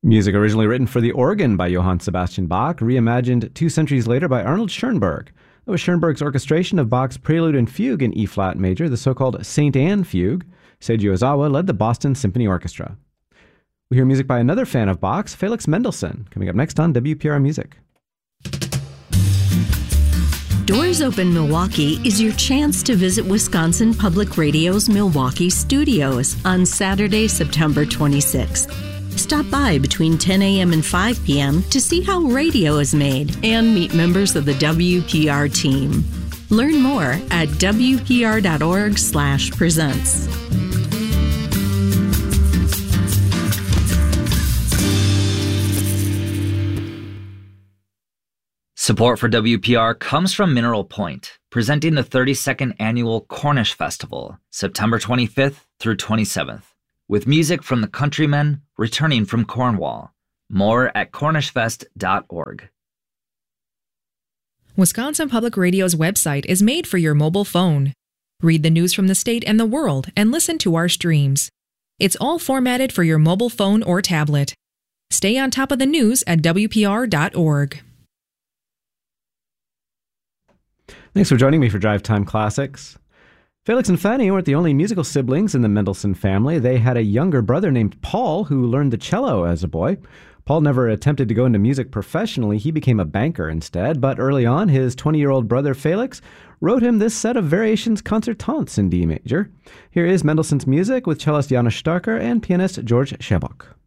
Music originally written for the organ by Johann Sebastian Bach, reimagined 2 centuries later by Arnold Schoenberg. That was Schoenberg's orchestration of Bach's Prelude and Fugue in E-flat major, the so-called St. Anne Fugue. Seiji Ozawa led the Boston Symphony Orchestra. We hear music by another fan of Bach's, Felix Mendelssohn, coming up next on WPR Music. Doors Open Milwaukee is your chance to visit Wisconsin Public Radio's Milwaukee studios on Saturday, September 26th. Stop by between 10 a.m. and 5 p.m. to see how radio is made and meet members of the WPR team. Learn more at wpr.org/presents. Support for WPR comes from Mineral Point, presenting the 32nd Annual Cornish Festival, September 25th through 27th, with music from the Countrymen returning from Cornwall. More at cornishfest.org. Wisconsin Public Radio's website is made for your mobile phone. Read the news from the state and the world and listen to our streams. It's all formatted for your mobile phone or tablet. Stay on top of the news at WPR.org. Thanks for joining me for Drive Time Classics. Felix and Fanny weren't the only musical siblings in the Mendelssohn family. They had a younger brother named Paul who learned the cello as a boy. Paul never attempted to go into music professionally. He became a banker instead, but early on, his 20-year-old brother Felix wrote him this set of variations concertantes in D major. Here is Mendelssohn's music with cellist Janusz Starker and pianist George Schabock.